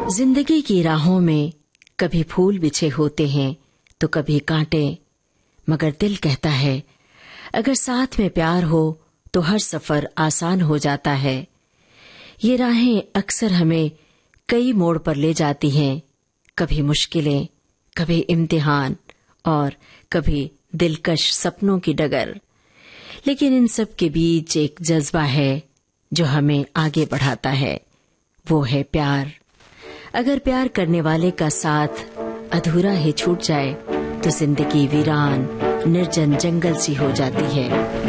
जिंदगी की राहों में कभी फूल बिछे होते हैं तो कभी कांटे, मगर दिल कहता है अगर साथ में प्यार हो तो हर सफर आसान हो जाता है। ये राहें अक्सर हमें कई मोड़ पर ले जाती हैं, कभी मुश्किलें, कभी इम्तिहान और कभी दिलकश सपनों की डगर। लेकिन इन सब के बीच एक जज्बा है जो हमें आगे बढ़ाता है, वो है प्यार। अगर प्यार करने वाले का साथ अधूरा ही छूट जाए तो जिंदगी वीरान निर्जन जंगल सी हो जाती है।